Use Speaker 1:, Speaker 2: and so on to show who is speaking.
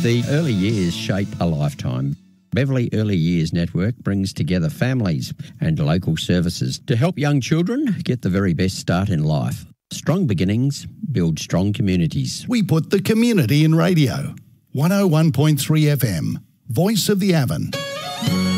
Speaker 1: The early years shape a lifetime. Beverley Early Years Network brings together families and local services to help young children get the very best start in life. Strong beginnings build strong communities.
Speaker 2: We put the community in radio. 101.3 FM, Voice of the Avon.